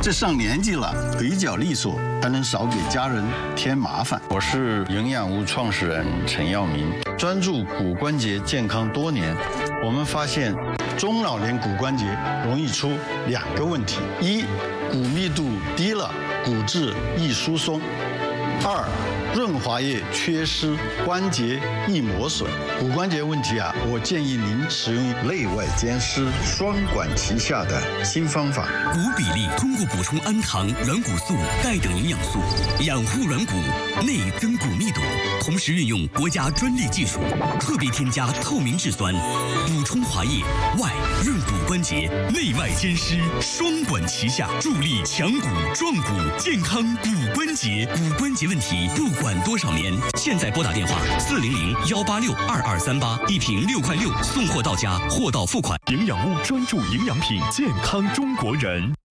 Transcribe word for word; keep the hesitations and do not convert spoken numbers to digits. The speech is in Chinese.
这上年纪了，腿脚利索，才能少给家人添麻烦。 我是营养屋创始人陈耀明，专注骨关节健康多年。我们发现，中老年骨关节容易出两个问题：一，骨密度低了，骨质易疏松；二，润滑液缺失，关节易磨损。骨关节问题啊，我建议您使用内外兼施、双管齐下的新方法。 骨比例通过补充氨糖、软骨素、钙等营养素，养护软骨，内增骨密度。同时运用国家专利技术，特别添加透明质酸，补充滑液，外润骨关节，内外兼施，双管齐下，助力强骨壮骨，健康骨关节。骨关节问题不管多少年，现在拨打电话四零零幺八六二二三八，一瓶六块六，送货到家，货到付款。 营养屋专注营养品，健康中国人。